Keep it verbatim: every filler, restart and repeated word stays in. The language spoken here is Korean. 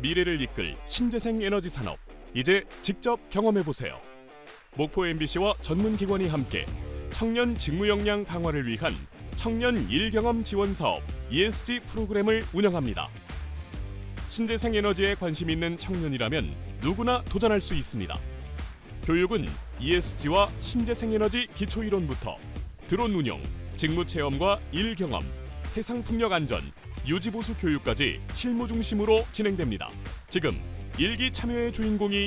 미래를 이끌 신재생 에너지 산업, 이제 직접 경험해보세요. 목포 엠비씨와 전문기관이 함께 청년 직무 역량 강화를 위한 청년 일경험 지원 사업 이에스지 프로그램을 운영합니다. 신재생 에너지에 관심 있는 청년이라면 누구나 도전할 수 있습니다. 교육은 이에스지와 신재생 에너지 기초이론부터 드론 운용, 직무 체험과 일 경험, 해상 풍력 안전, 유지 보수 교육까지 실무 중심으로 진행됩니다. 지금 일기 참여의 주인공이